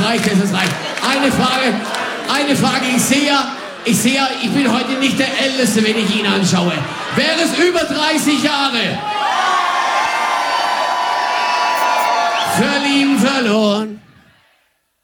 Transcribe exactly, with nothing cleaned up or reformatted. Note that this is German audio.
reicht, es reicht. Eine Frage, eine Frage. Ich sehe ja, ich sehe ja, ich bin heute nicht der Älteste, wenn ich ihn anschaue. Wäre es über dreißig Jahre? Verlieben, verloren.